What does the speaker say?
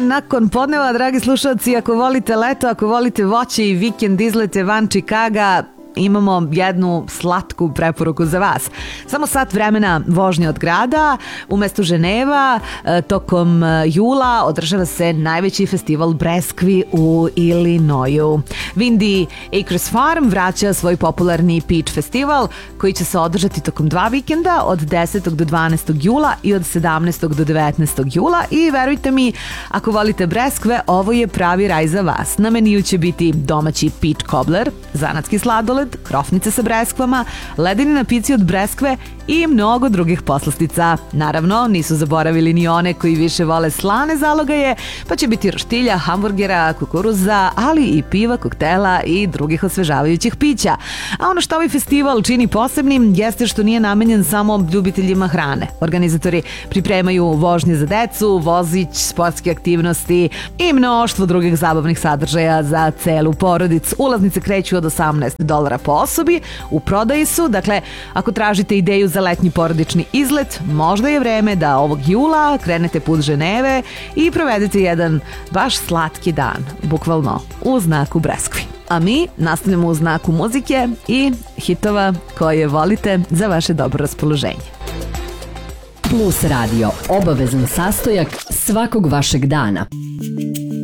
nakon podneva, dragi slušalci, ako volite leto, ako volite voće i vikend izlete van Čikaga, imamo jednu slatku preporuku za vas. Samo sat vremena vožnje od grada, u mestu Ženeva, tokom jula održava se najveći festival breskvi u Illinoisu. Windy Acres Farm vraća svoj popularni Peach festival koji će se održati tokom 2 vikenda od 10. do 12. jula i od 17. do 19. jula i verujte mi, ako volite breskve, ovo je pravi raj za vas. Na meniju će biti domaći peach cobbler, zanatski sladoled, krofnice sa breskvama, ledeni napici od breskve i mnogo drugih poslastica. Naravno, nisu zaboravili ni one koji više vole slane zalogaje, pa će biti roštilja, hamburgera, kukuruza, ali i piva, koktela i drugih osvežavajućih pića. A ono što ovaj festival čini posebnim jeste što nije namenjen samo ljubiteljima hrane. Organizatori pripremaju vožnje za decu, vozić, sportske aktivnosti i mnoštvo drugih zabavnih sadržaja za celu porodicu. Ulaznice kreću od $18 po osobi, u prodaji su, dakle, ako tražite ideju za letnji porodični izlet, možda je vreme da ovog jula krenete put Ženeve i provedete jedan baš slatki dan, bukvalno u znaku breskvi. A mi nastavljamo u znaku muzike i hitova koje volite za vaše dobro raspoloženje. Plus Radio, obavezan sastojak svakog vašeg dana.